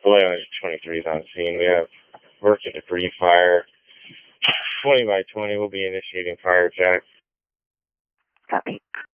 Boiler 23 is on scene. We have work and debris fire. 20 by 20 will be initiating fire, Jack. Copy.